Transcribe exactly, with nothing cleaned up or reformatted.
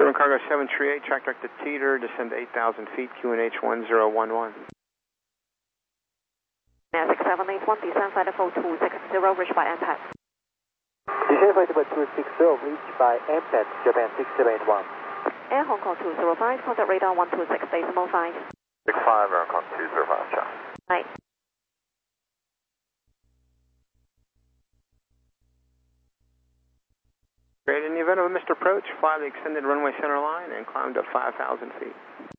Urban Cargo seven three eight, track direct to Teeter, descend to eight thousand feet, Q N H one zero one one. six seven eight one, descend flight level two six zero, reached by M P A T. Descend flight level two six zero, reached by M P A T, Japan six seven eight one. Air Hong Kong two zero five, contact radar one two six, decimal five. six five, Air Hong Kong two zero five, Charlie. Right. Great. In the event of a missed approach, fly the extended runway center line and climb to five thousand feet.